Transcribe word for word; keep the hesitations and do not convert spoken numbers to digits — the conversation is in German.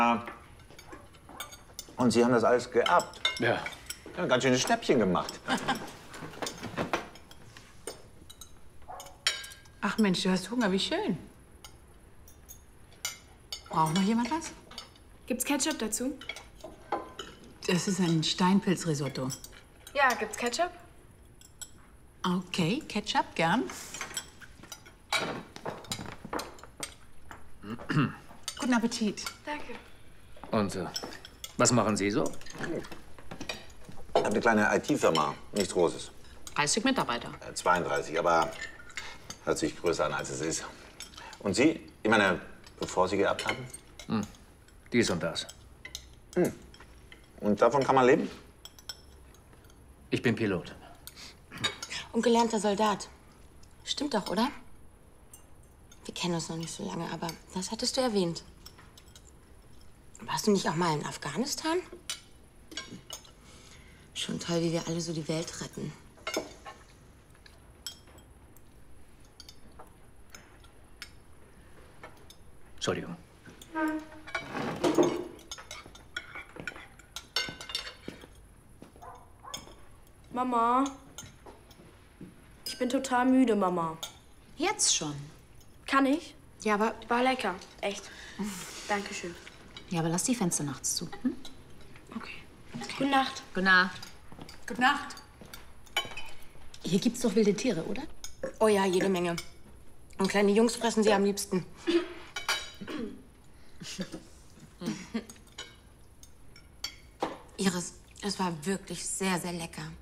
Und Sie haben das alles geerbt. Ja. Ja, ganz schönes Schnäppchen gemacht. Ach Mensch, du hast Hunger, wie schön. Braucht noch jemand was? Gibt's Ketchup dazu? Das ist ein Steinpilzrisotto. Ja, gibt's Ketchup? Okay, Ketchup, gern. Guten Appetit. Danke. Und äh, was machen Sie so? Ich habe eine kleine I T-Firma, nichts Großes. dreißig Mitarbeiter. Äh, zweiunddreißig, aber hört sich größer an, als es ist. Und Sie? Ich meine, bevor Sie geerbt haben? Hm. Dies und das. Hm. Und davon kann man leben? Ich bin Pilot. Und gelernter Soldat. Stimmt doch, oder? Wir kennen uns noch nicht so lange, aber das hattest du erwähnt. Warst du nicht auch mal in Afghanistan? Schon toll, wie wir alle so die Welt retten. Entschuldigung. Mama. Ich bin total müde, Mama. Jetzt schon? Kann ich? Ja, aber... War lecker. Echt. Dankeschön. Ja, aber lass die Fenster nachts zu. Hm? Okay. Gute Nacht. Gute Nacht. Gute Nacht. Hier gibt's doch wilde Tiere, oder? Oh ja, jede Menge. Und kleine Jungs fressen sie am liebsten. Iris, es war wirklich sehr, sehr lecker.